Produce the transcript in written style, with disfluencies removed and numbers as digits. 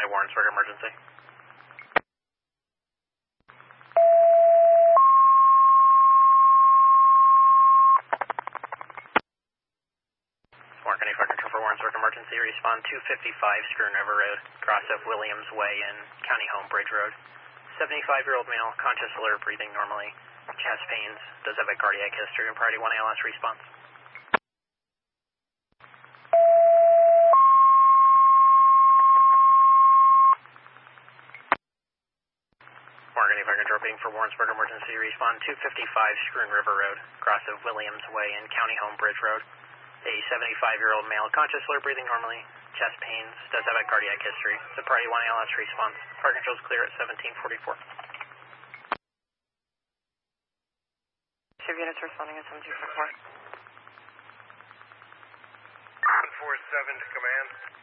Warrensburg emergency. Warren County Fire Control for Warrensburg emergency. Respond 255 Schroon River Road, cross of Williams Way and County Home Bridge Road. 75-year-old male, conscious, alert, breathing normally, chest pains, does have a cardiac history, and priority 1 ALS response. Warren County Fire Control being for Warrensburg emergency. Respond 255 Schroon River Road, cross of Williams Way and County Home Bridge Road. A 75-year-old male, conscious, alert, breathing normally, chest pains, does have a cardiac history. It's a priority 1 ALS response. Fire control is clear at 1744. Two units responding at 1744. 147 to command.